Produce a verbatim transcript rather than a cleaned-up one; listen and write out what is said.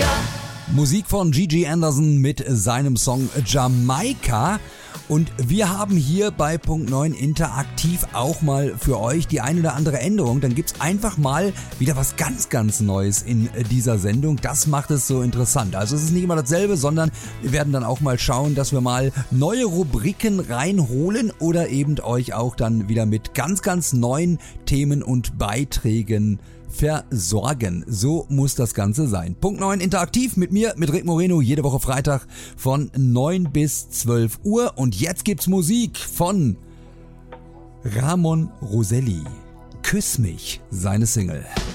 Musik von Gigi Anderson mit seinem Song Jamaika. Und wir haben hier bei Punkt neun Interaktiv auch mal für euch die ein oder andere Änderung. Dann gibt's einfach mal wieder was ganz, ganz Neues in dieser Sendung. Das macht es so interessant. Also es ist nicht immer dasselbe, sondern wir werden dann auch mal schauen, dass wir mal neue Rubriken reinholen oder eben euch auch dann wieder mit ganz, ganz neuen Themen und Beiträgen versorgen. So muss das Ganze sein. Punkt neun Interaktiv mit mir, mit Rick Moreno, jede Woche Freitag von neun bis zwölf Uhr. Und jetzt gibt's Musik von Ramon Roselli. Küss mich, seine Single.